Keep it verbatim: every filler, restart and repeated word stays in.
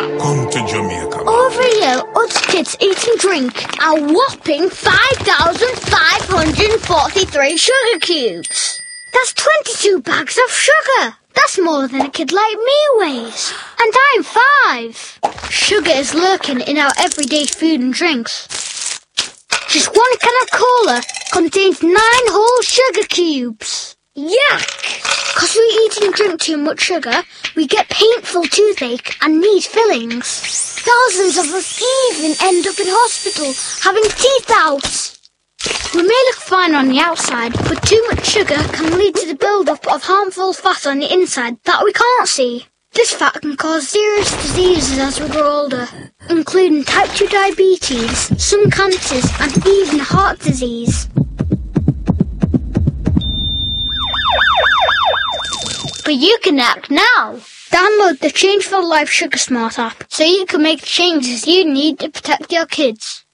Come to Jamaica. Over here, us kids eat and drink a whopping five thousand five hundred forty-three sugar cubes. That's twenty-two bags of sugar. That's more than a kid like me weighs. And I'm five. Sugar is lurking in our everyday food and drinks. Just one can of cola contains nine whole sugar cubes. Yuck! Because we eat and drink too much sugar, we get painful toothache and need fillings. Thousands of us even end up in hospital having teeth out. We may look fine on the outside, but too much sugar can lead to the build-up of harmful fat on the inside that we can't see. This fat can cause serious diseases as we grow older, including type two diabetes, some cancers, and even heart disease. But you can act now. Download the Change for Life Sugar Smart app so you can make the changes you need to protect your kids.